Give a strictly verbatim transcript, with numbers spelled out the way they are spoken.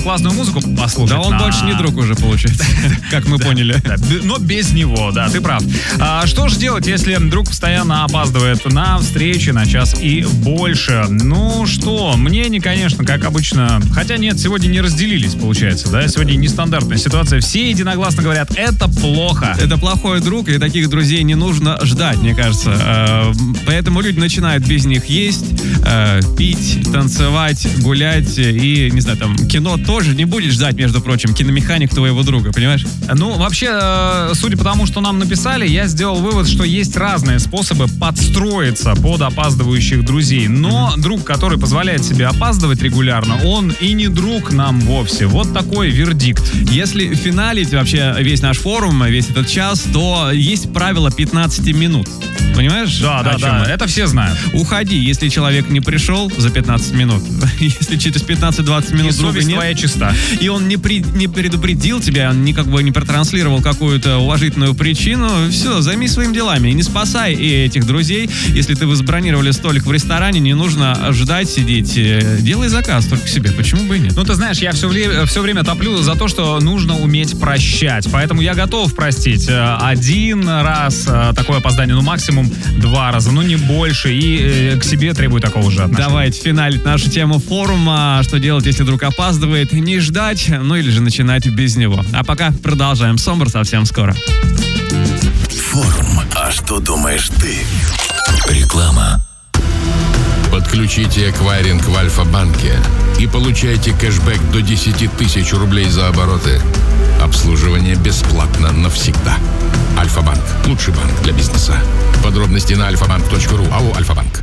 классную музыку послушать. Да он на... больше не друг уже, получается, как мы поняли. Но без него, да, ты прав. А что же делать, если друг постоянно опаздывает на встречи на час и больше? Ну что, мнение, конечно, как обычно... Хотя нет, сегодня не разделились, получается, да? Сегодня нестандартная ситуация. Все единогласно говорят, это плохо. Это плохой друг, и таких друзей не нужно ждать, мне кажется. Поэтому люди начинают без них есть, пить, танцевать, гулять и, не знаю, там, кино тоже не будет ждать, между прочим, киномеханик твоего друга, понимаешь? Ну, вообще, судя по тому, что нам написали, я сделал вывод, что есть разные способы подстроиться под опаздывающих друзей. Но mm-hmm. друг, который позволяет себе опаздывать регулярно, он и не друг нам вовсе. Вот такой вердикт. Если финалить вообще весь наш форум, весь этот час, то есть правило пятнадцать минут. Понимаешь? Да, да, да, это все знают. Уходи, если человек не пришел за пятнадцать минут. Если через пятнадцать-двадцать минут и друга совесть нет, твоя чиста. И он не, при, не предупредил тебя, он не, как бы не протранслировал какую-то уважительную причину, все, займись своими делами. И не спасай и этих друзей. Если ты вы забронировали столик в ресторане, не нужно ждать, сидеть. Делай заказ только себе. Почему бы и нет? Ну, ты знаешь, я все, вре- все время топлю за то, что нужно уметь прощать. Поэтому я готов простить один раз такое опоздание, ну, максимум два раза, ну, не больше. И э, к себе требую такого же отношения. Давайте финалить нашу тему форума. Что делать, если друг опаздывает? Не ждать, ну или же начинать без него. А пока продолжаем. Сомбр совсем скоро. Форум. А что думаешь ты? Реклама. Подключите эквайринг в Альфа-банке и получайте кэшбэк до десять тысяч рублей за обороты. Обслуживание бесплатно навсегда. Альфа-банк. Лучший банк для бизнеса. Подробности на альфа банк точка ру. АО «Альфа-банк».